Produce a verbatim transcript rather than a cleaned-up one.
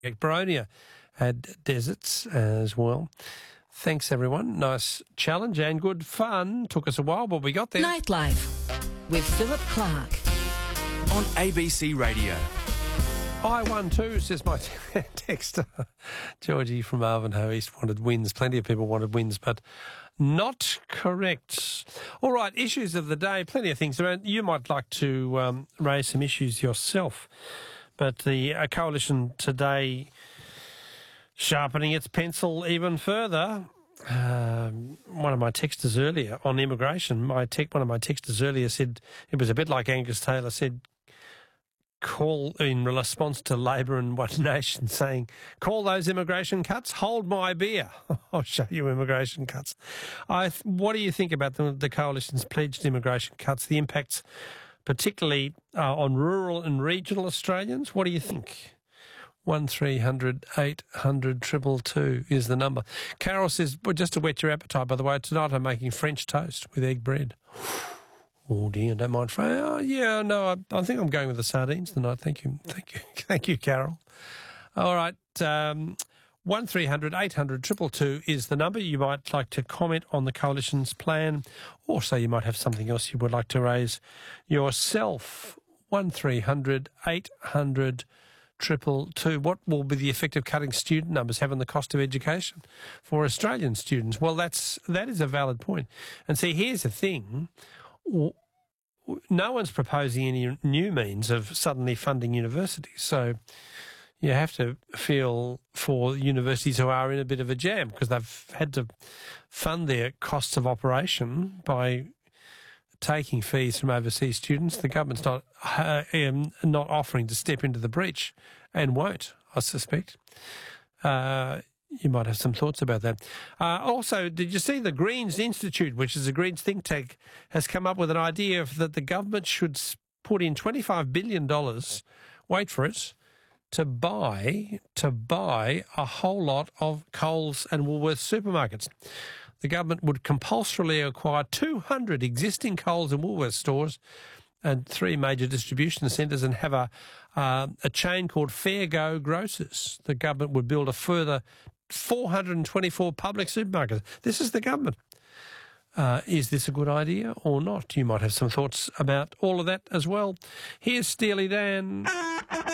Boronia had deserts as well. Thanks, everyone. Nice challenge and good fun. Took us a while, but we got there. Nightlife with Philip Clark on A B C Radio. I won too, says my texter. Georgie from Ivanhoe East wanted wins. Plenty of people wanted wins, but not correct. All right, issues of the day. Plenty of things around. You might like to um, raise some issues yourself, but the uh, Coalition today sharpening its pencil even further. Um, one of my texters earlier on immigration, my tech, one of my texters earlier said, it was a bit like Angus Taylor said, call in response to Labor and One Nation saying, call those immigration cuts, hold my beer. I'll show you immigration cuts. I, what do you think about the, the Coalition's pledged immigration cuts, the impacts particularly uh, on rural and regional Australians? What do you think? One three hundred eight hundred two two two is the number. Carol says, well, just to whet your appetite, by the way, tonight I'm making French toast with egg bread. Oh dear, don't mind. Oh, yeah, no, I, I think I'm going with the sardines tonight. Thank you, thank you, thank you, Carol. All right, um, one three hundred eight hundred two two two is the number. You might like to comment on the Coalition's plan. Also, you might have something else you would like to raise yourself. One three hundred eight hundred Triple two. What will be the effect of cutting student numbers have on the cost of education for Australian students? Well, that's that is a valid point. And see, here's the thing: no one's proposing any new means of suddenly funding universities. So you have to feel for universities who are in a bit of a jam because they've had to fund their costs of operation by taking fees from overseas students. The government's not uh, um, not offering to step into the breach and won't, I suspect. Uh, you might have some thoughts about that. Uh, also, did you see the Greens Institute, which is a Greens think tank, has come up with an idea of that the government should put in twenty-five billion dollars, wait for it, to buy, to buy a whole lot of Coles and Woolworths supermarkets. The government would compulsorily acquire two hundred existing Coles and Woolworths stores and three major distribution centres and have a uh, a chain called Fair Go Grocers. The government would build a further four hundred twenty-four public supermarkets. This is the government. Uh, is this a good idea or not? You might have some thoughts about all of that as well. Here's Steely Dan.